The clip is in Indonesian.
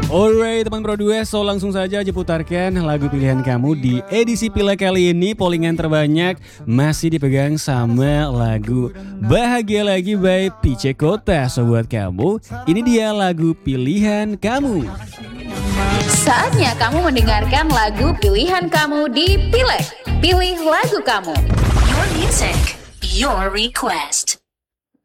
Alright teman Pro2, so langsung saja putarkan lagu pilihan kamu di edisi Pileg kali ini. Pollingan terbanyak masih dipegang sama lagu Bahagia Lagi by PC Kota. So buat kamu, ini dia lagu pilihan kamu. Saatnya kamu mendengarkan lagu pilihan kamu di Pileg. Pilih lagu kamu. Your music, your request.